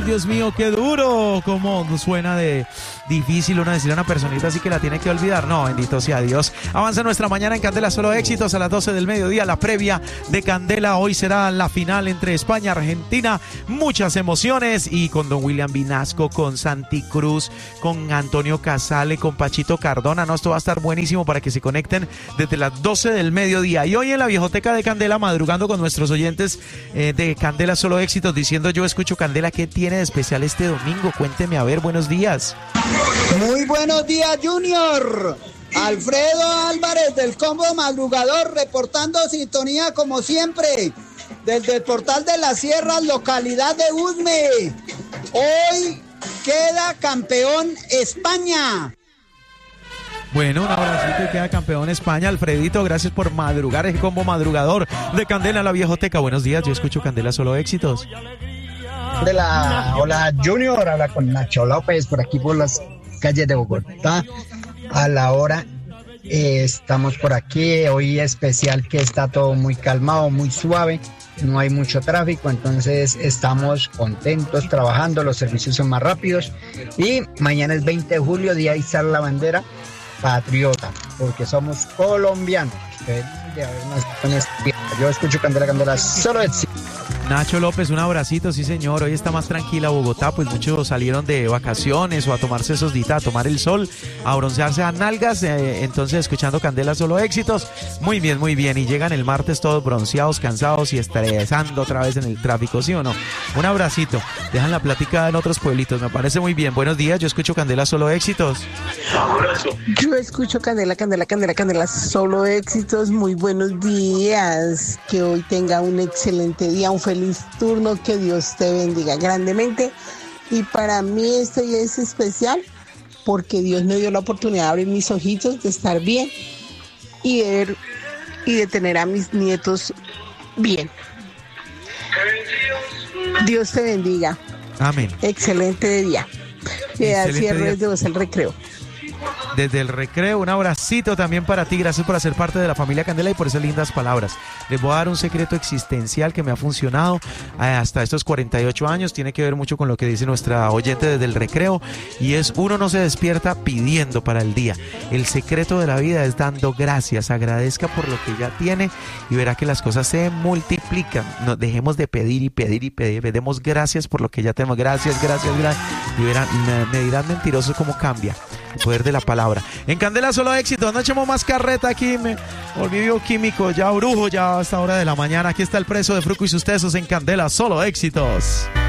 Dios mío, qué duro. Cómo suena de difícil uno decirle a una personita así que la tiene que olvidar. No, bendito sea Dios. Avanza nuestra mañana en Candela Solo Éxitos a las 12 del mediodía. La previa de Candela. Hoy será la final entre España y Argentina. Muchas emociones. Y con don William Vinasco, con Santi Cruz, con Antonio Casale, con Pachito Cardona. No, esto va a estar buenísimo para que se conecten desde las 12 del mediodía. Y hoy en la Viejoteca de Candela, madrugando con nuestros oyentes de Candela Solo Éxitos, diciendo yo escucho Candela. ¿Qué tiene de especial este domingo? Cuénteme, a ver, buenos días. Muy buenos días, Junior. Alfredo Álvarez del Combo Madrugador, reportando sintonía como siempre desde el Portal de las Sierras, localidad de Usme. Hoy queda campeón España. Bueno, un abracito y queda campeón España. Alfredito, gracias por madrugar. El Combo Madrugador de Candela, la Viejoteca. Buenos días, yo escucho Candela Solo Éxitos. Hola Junior, habla con Nacho López por aquí por las calles de Bogotá. A la hora estamos por aquí, hoy especial que está todo muy calmado, muy suave, no hay mucho tráfico, entonces estamos contentos trabajando, los servicios son más rápidos y mañana es 20 de julio, día de izar la bandera patriota, porque somos colombianos. Yo escucho Candela Solo Éxitos. Nacho López, un abracito, sí señor. Hoy está más tranquila Bogotá, pues muchos salieron de vacaciones o a tomarse esos días, a tomar el sol, a broncearse a nalgas, entonces escuchando Candela Solo Éxitos. Muy bien, muy bien. Y llegan el martes todos bronceados, cansados y estresando otra vez en el tráfico, ¿sí o no? Un abracito. Dejan la plática en otros pueblitos, me parece muy bien. Buenos días, yo escucho Candela Solo Éxitos. Yo escucho Candela Solo Éxitos. Muy buenos días. Que hoy tenga un excelente día, un feliz turno, que Dios te bendiga grandemente. Y para mí esto ya es especial porque Dios me dio la oportunidad de abrir mis ojitos, de estar bien y de ver y de tener a mis nietos bien. Dios te bendiga. Amén. Excelente día. Cierre desde el recreo. Desde el recreo, un abracito también para ti. Gracias por hacer parte de la familia Candela y por esas lindas palabras. Les voy a dar un secreto existencial que me ha funcionado hasta estos 48 años. Tiene que ver mucho con lo que dice nuestra oyente desde el recreo. Y es, uno no se despierta pidiendo para el día. El secreto de la vida es dando gracias. Agradezca por lo que ya tiene y verá que las cosas se multiplican. No dejemos de pedir y pedir y pedir. Demos gracias por lo que ya tenemos. Gracias. Y verán, me dirán mentirosos cómo cambia el poder de la palabra. En Candela Solo Éxitos, no echemos más carreta aquí, me volví bioquímico, ya brujo, ya a esta hora de la mañana. Aquí está el preso de Fruco y sus tesos en Candela Solo Éxitos.